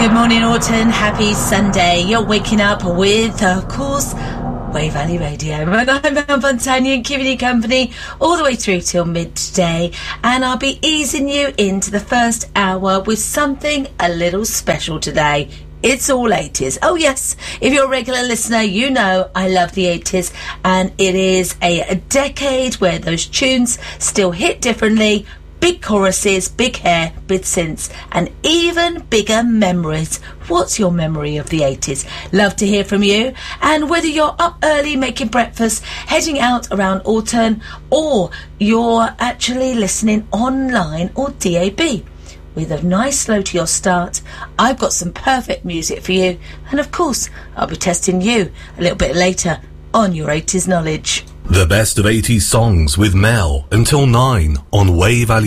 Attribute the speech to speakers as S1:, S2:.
S1: Good morning, Autumn. Happy Sunday. You're waking up with, of course, Wave Valley Radio. And I'm Mel Fontanian, keeping you company all the way through till midday. And I'll be easing you into the first hour with something a little special today. It's all 80s. Oh, yes. If you're a regular listener, you know I love the 80s. And it is a decade where those tunes still hit differently. Big choruses, big hair, big synths, and even bigger memories. What's your memory of the 80s? Love to hear from you. And whether you're up early making breakfast, heading out around Alton, or you're actually listening online or DAB. With a nice slow to your start, I've got some perfect music for you. And of course, I'll be testing you a little bit later on your 80s knowledge.
S2: The best of 80s songs with Mel until 9 on Wave Valley.